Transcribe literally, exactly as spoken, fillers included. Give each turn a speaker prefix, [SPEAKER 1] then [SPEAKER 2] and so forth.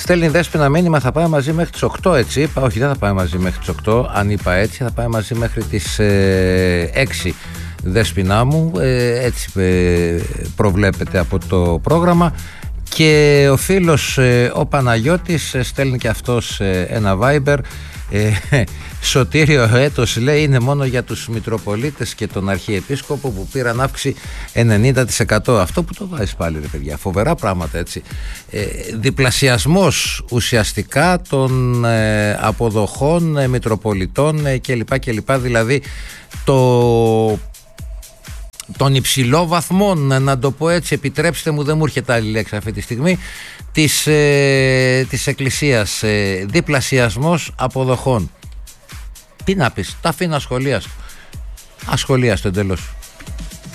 [SPEAKER 1] Στέλνει Δέσποινα μήνυμα, θα πάει μαζί μέχρι τις οκτώ, έτσι είπα. Όχι, δεν θα πάει μαζί μέχρι τις οκτώ, αν είπα έτσι, θα πάει μαζί μέχρι τις ε, έξι. Δέσποινά μου, ε, έτσι ε, προβλέπεται από το πρόγραμμα. Και ο φίλος ε, ο Παναγιώτης ε, στέλνει και αυτός ε, ένα Viber. ε, Σωτήριο έτος, λέει, είναι μόνο για τους Μητροπολίτες και τον Αρχιεπίσκοπο που πήραν αύξηση ενενήντα τοις εκατό. Αυτό που το βάζεις πάλι, ρε παιδιά, φοβερά πράγματα, έτσι. ε, Διπλασιασμός ουσιαστικά των ε, αποδοχών ε, Μητροπολιτών ε, κλπ, κλπ. Δηλαδή το... των υψηλών βαθμών, να το πω έτσι, επιτρέψτε μου, δεν μου έρχεται άλλη λέξη αυτή τη στιγμή, της, ε, της Εκκλησίας. ε, διπλασιασμός αποδοχών. Τι να πεις, τα αφήνω ασχολίαστο. Ασχολίαστο εντελώς.